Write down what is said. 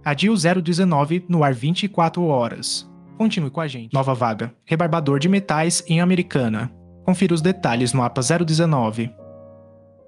Adio 019 no ar 24 horas. Continue com a gente. Nova vaga. Rebarbador de metais em Americana. Confira os detalhes no APA 019.